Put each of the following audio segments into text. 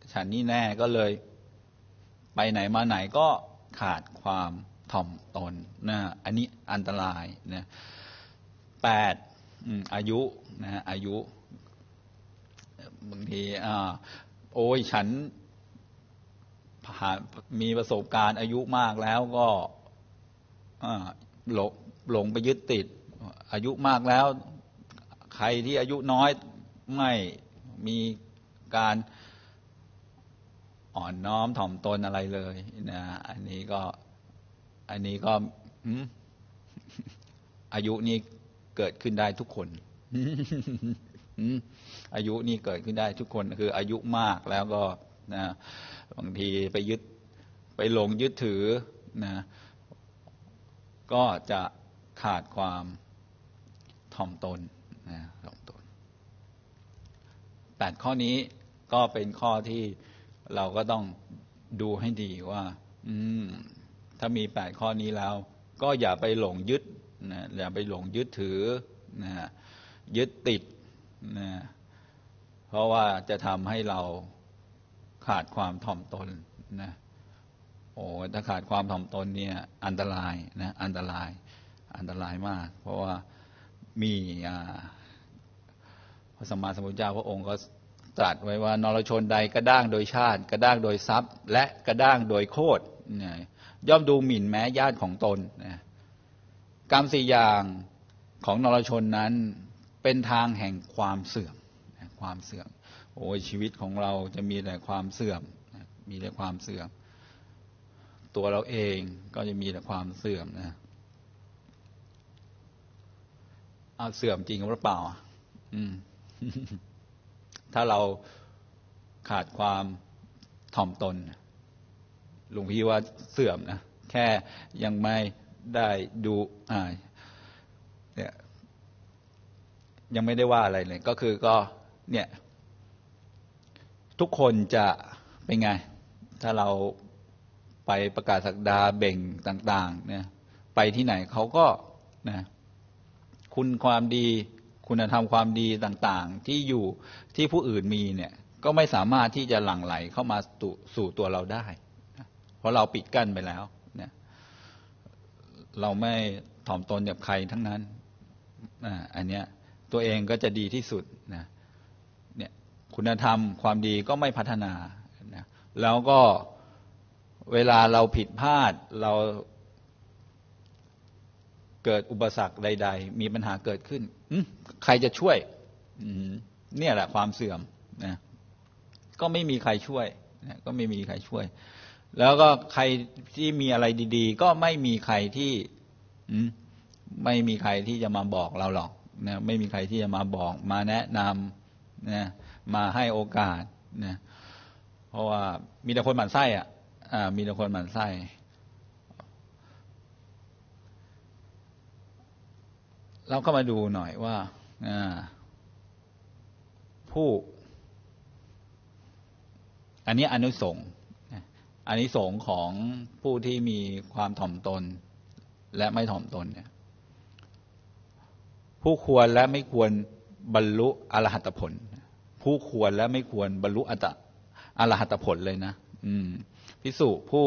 ฉันนี่แน่ก็เลยไปไหนมาไหนก็ขาดความถ่อมตนนะอันนี้อันตรายนะ8อายุนะอายุบางทีโอ้ยฉันมีประสบการณ์อายุมากแล้วก็หลงไปยึดติดอายุมากแล้วใครที่อายุน้อยไม่มีการอ่อนน้อมถ่อมตนอะไรเลยนะอันนี้ก็อายุนี้เกิดขึ้นได้ทุกคนอายุนี่เกิดขึ้นได้ทุกคนคืออายุมากแล้วก็นะบางทีไปหลงยึดถือนะก็จะขาดความถ่อมตนนะถ่อมตน8ข้อนี้ก็เป็นข้อที่เราก็ต้องดูให้ดีว่าถ้ามี8ข้อนี้แล้วก็อย่าไปหลงยึดนะอย่าไปหลงยึดถือนะยึดติดนะเพราะว่าจะทำให้เราขาดความถ่อมตนนะถ้าขาดความถ่อมตนเนี่ยอันตรายนะอันตรายมากเพราะว่ามีพระสัมมาสัมพุทธเจ้าพระองค์ก็ตรัสไว้ว่านรชนใดกระด้างโดยชาติกระด้างโดยทรัพย์และกระด้างโดยโคตรย่อมดูหมิ่นแม้ญาติของตนนะกรรม4อย่างของนรชนนั้นเป็นทางแห่งความเสื่อมชีวิตของเราจะมีแต่ความเสื่อมมีแต่ความเสื่อมตัวเราเองก็จะมีแต่ความเสื่อมนะเสื่อมจริงหรือเปล่าถ้าเราขาดความถ่อมตนหลวงพี่ว่าเสื่อมนะแค่ยังไม่ได้ดูเนี่ยยังไม่ได้ว่าอะไรเลยก็คือก็เนี่ยทุกคนจะเป็นไงถ้าเราไปประกาศศักดาเบ่งต่างๆเนี่ยไปที่ไหนเขาก็นะความดีคุณธรรมความดีต่างๆที่อยู่ที่ผู้อื่นมีเนี่ยก็ไม่สามารถที่จะหลั่งไหลเข้ามาสู่ตัวเราได้เพราะเราปิดกั้นไปแล้วเนี่ยเราไม่ถ่อมตนกับใครทั้งนั้นอันเนี้ยตัวเองก็จะดีที่สุดนะเนี่ยคุณธรรมความดีก็ไม่พัฒนานะแล้วก็เวลาเราผิดพลาดเราเกิดอุปสรรคใดๆมีปัญหาเกิดขึ้นใครจะช่วยเนี่ยแหละความเสื่อมนะก็ไม่มีใครช่วยนะก็ไม่มีใครช่วยแล้วก็ใครที่มีอะไรดีๆก็ไม่มีใครที่จะมาบอกเราหรอกนะไม่มีใครที่จะมาบอกมาแนะนำนะมาให้โอกาสนะเพราะว่ามีแต่คนหมั่นไส้มีแต่คนหมั่นไส้เราก็มาดูหน่อยว่าอันนี้อานิสงส์ของผู้ที่มีความถ่อมตนและไม่ถ่อมตนเนี่ยผู้ควรและไม่ควรบรรลุอรหัตผลผู้ควรและไม่ควรบรรลุอรหัตผลเลยนะภิกษุผู้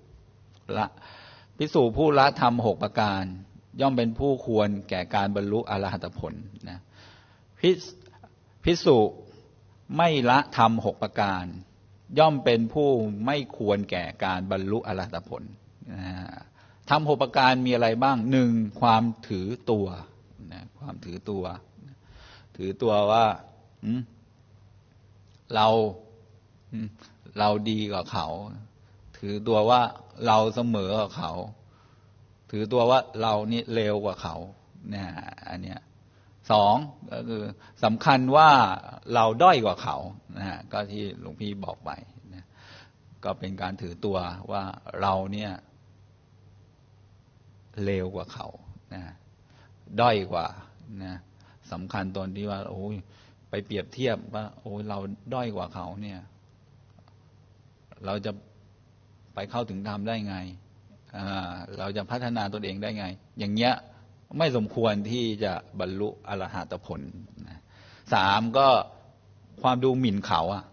ละธรรม6ประการย่อมเป็นผู้ควรแก่การบรรลุอรหัตผลนะภิกษุไม่ละธรรม6ประการย่อมเป็นผู้ไม่ควรแก่การบรรลุอรหัตผลธรรม6ประการมีอะไรบ้าง1ความถือตัวนะความถือตัวว่าเราดีกว่าเขาถือตัวว่าเราเสมอกับเขาถือตัวว่าเรานี่เลวกว่าเขาเนี่ยอันเนี้ย2ก็คือสำคัญว่าเราด้อยกว่าเขานะก็ที่หลวงพี่บอกไปนะก็เป็นการถือตัวว่าเราเนี่ยเลวกว่าเขานะด้อยกว่านะสำคัญตอนที่ว่าโอ้ยไปเปรียบเทียบว่าโอ้ยเราด้อยกว่าเขาเนี่ยเราจะไปเข้าถึงธรรมได้ไงเราจะพัฒนาตนเองได้ไงอย่างเงี้ยไม่สมควรที่จะบรรลุอรหัตผล3ก็ความดูหมิ่นเขา